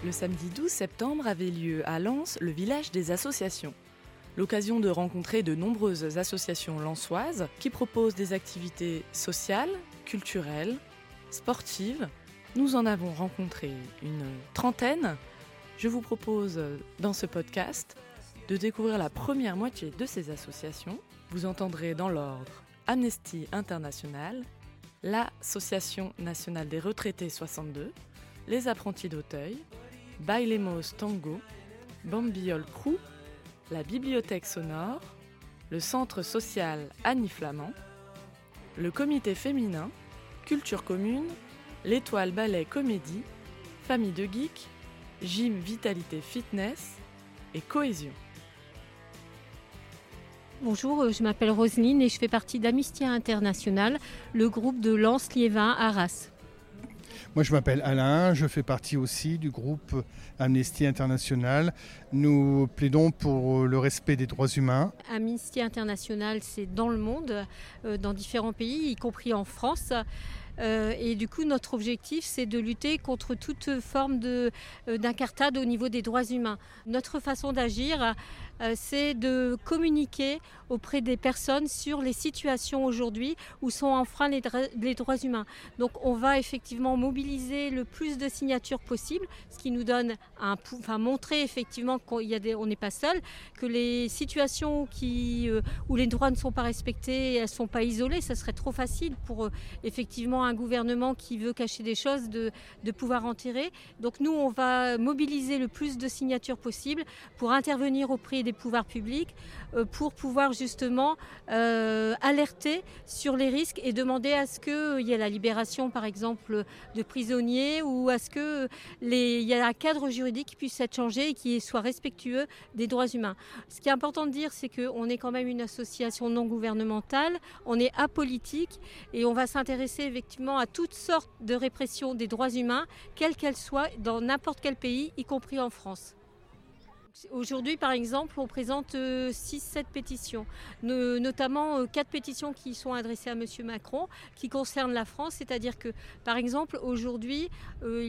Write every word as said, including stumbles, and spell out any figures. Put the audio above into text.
Le samedi douze septembre avait lieu à Lens le village des associations. L'occasion de rencontrer de nombreuses associations lensoises qui proposent des activités sociales, culturelles, sportives. Nous en avons rencontré une trentaine. Je vous propose dans ce podcast de découvrir la première moitié de ces associations. Vous entendrez dans l'ordre Amnesty International, l'Association nationale des retraités soixante-deux, les apprentis d'Auteuil, Bailemos Tango, Bambiol Crew, la bibliothèque sonore, le centre social Annie Flamand, le comité féminin, culture commune, l'étoile ballet comédie, famille de geeks, gym vitalité fitness et cohésion. Bonjour, je m'appelle Roselyne et je fais partie d'Amnesty International, le groupe de Lens-Liévin Arras. Moi, je m'appelle Alain, je fais partie aussi du groupe Amnesty International. Nous plaidons pour le respect des droits humains. Amnesty International, c'est dans le monde, euh, dans différents pays, y compris en France. Euh, et du coup, notre objectif, c'est de lutter contre toute forme de, euh, d'incartade au niveau des droits humains. Notre façon d'agir, euh, c'est de communiquer auprès des personnes sur les situations aujourd'hui où sont enfreints les, dra- les droits humains. Donc, on va effectivement mobiliser le plus de signatures possible, ce qui nous donne un, enfin, montrer effectivement qu'on y a des, on n'est pas seul, que les situations qui, euh, où les droits ne sont pas respectés, elles ne sont pas isolées. Ça serait trop facile pour euh, effectivement un gouvernement qui veut cacher des choses de, de pouvoir en tirer. Donc nous, on va mobiliser le plus de signatures possible pour intervenir auprès des pouvoirs publics, euh, pour pouvoir justement euh, alerter sur les risques et demander à ce qu'il y ait la libération, par exemple, de prisonniers ou à ce qu'il y ait un cadre juridique qui puisse être changé et qui soit respectueux des droits humains. Ce qui est important de dire, c'est qu'on est quand même une association non gouvernementale, on est apolitique et on va s'intéresser effectivement à toutes sortes de répression des droits humains, quelles qu'elles soient, dans n'importe quel pays, y compris en France. Aujourd'hui, par exemple, on présente euh, six sept pétitions, no- notamment euh, quatre pétitions qui sont adressées à M. Macron, qui concernent la France, c'est-à-dire que, par exemple, aujourd'hui, euh,